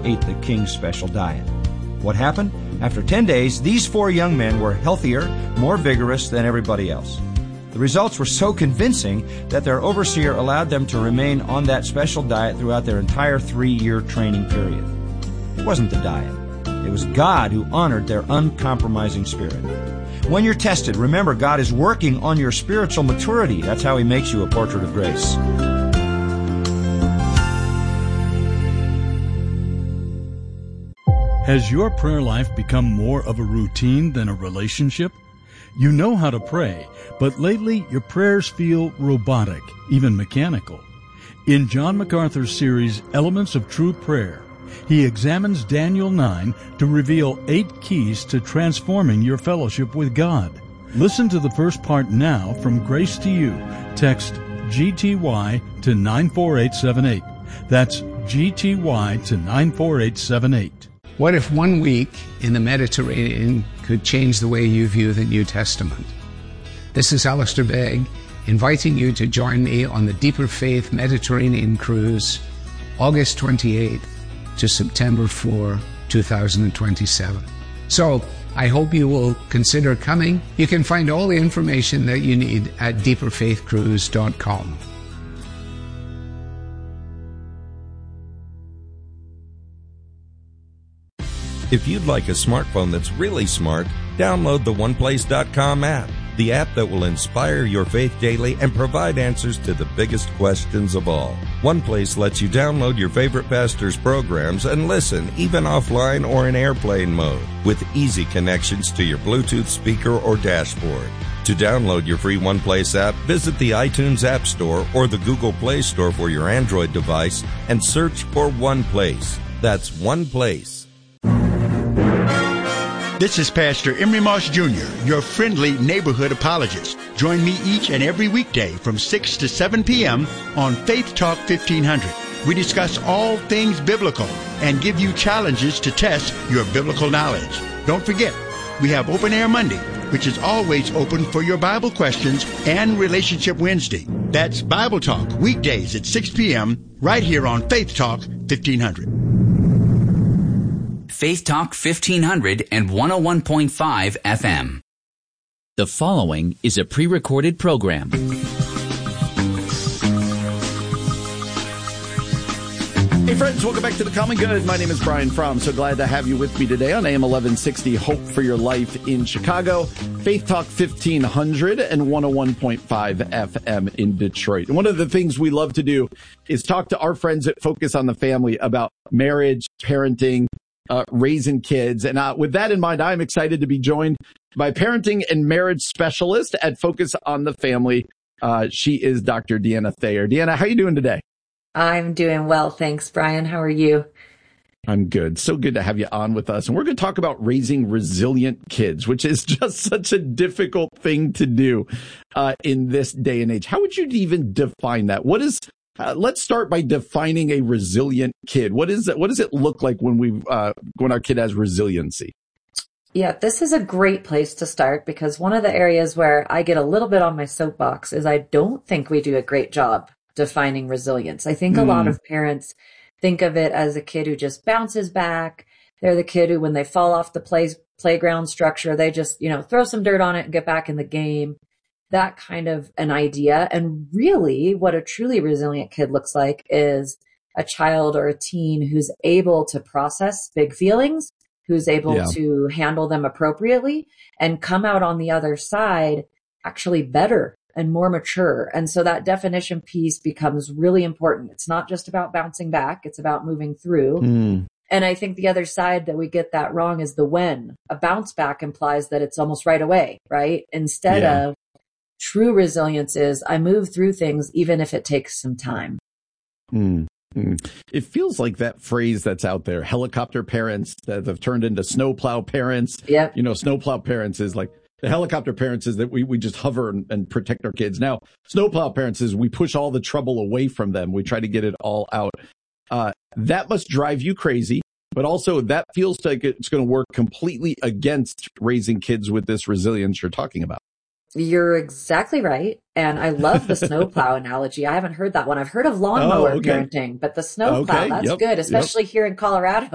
ate the King's Special diet. What happened? After 10 days, these 4 young men were healthier, more vigorous than everybody else. The results were so convincing that their overseer allowed them to remain on that special diet throughout their entire 3-year training period. It wasn't the diet. It was God who honored their uncompromising spirit. When you're tested, remember God is working on your spiritual maturity. That's how He makes you a portrait of grace. Has your prayer life become more of a routine than a relationship? You know how to pray, but lately your prayers feel robotic, even mechanical. In John MacArthur's series, Elements of True Prayer, he examines Daniel 9 to reveal 8 keys to transforming your fellowship with God. Listen to the first part now from Grace to You. Text GTY to 94878. That's GTY to 94878. What if 1 week in the Mediterranean could change the way you view the New Testament? This is Alistair Begg, inviting you to join me on the Deeper Faith Mediterranean Cruise, August 28th to September 4, 2027. So, I hope you will consider coming. You can find all the information that you need at deeperfaithcruise.com. If you'd like a smartphone that's really smart, download the OnePlace.com app, the app that will inspire your faith daily and provide answers to the biggest questions of all. OnePlace lets you download your favorite pastor's programs and listen, even offline or in airplane mode, with easy connections to your Bluetooth speaker or dashboard. To download your free OnePlace app, visit the iTunes App Store or the Google Play Store for your Android device and search for OnePlace. That's OnePlace. This is Pastor Emery Moss Jr., your friendly neighborhood apologist. Join me each and every weekday from 6 to 7 p.m. on Faith Talk 1500. We discuss all things biblical and give you challenges to test your biblical knowledge. Don't forget, we have Open Air Monday, which is always open for your Bible questions, and Relationship Wednesday. That's Bible Talk, weekdays at 6 p.m. right here on Faith Talk 1500. Faith Talk 1500 and 101.5 FM. The following is a pre-recorded program. Hey friends, welcome back to The Common Good. My name is Brian Fromm. So glad to have you with me today on AM 1160 Hope for Your Life in Chicago, Faith Talk 1500 and 101.5 FM in Detroit. And one of the things we love to do is talk to our friends at Focus on the Family about marriage, parenting, raising kids. And with that in mind, I'm excited to be joined by parenting and marriage specialist at Focus on the Family. She is Dr. Deanna Thayer. Deanna, how are you doing today? I'm doing well. Thanks, Brian. How are you? I'm good. So good to have you on with us. And we're going to talk about raising resilient kids, which is just such a difficult thing to do in this day and age. How would you even define that? What is let's start by defining a resilient kid. What is it? What does it look like when our kid has resiliency? Yeah, this is a great place to start because one of the areas where I get a little bit on my soapbox is I don't think we do a great job defining resilience. I think a lot of parents think of it as a kid who just bounces back. They're the kid who, when they fall off the playground structure, they just, throw some dirt on it and get back in the game. That kind of an idea. And really what a truly resilient kid looks like is a child or a teen who's able to process big feelings, who's able to handle them appropriately and come out on the other side actually better and more mature. And so that definition piece becomes really important. It's not just about bouncing back. It's about moving through. And I think the other side that we get that wrong is the when. A bounce back implies that it's almost right away, right? Instead of true resilience is I move through things even if it takes some time. It feels like that phrase that's out there, helicopter parents that have turned into snowplow parents. Yep. Snowplow parents is like the helicopter parents is that we just hover and protect our kids. Now, snowplow parents is we push all the trouble away from them. We try to get it all out. That must drive you crazy, but also that feels like it's going to work completely against raising kids with this resilience you're talking about. You're exactly right. And I love the snowplow analogy. I haven't heard that one. I've heard of lawnmower parenting, but the snowplow, that's good, especially here in Colorado.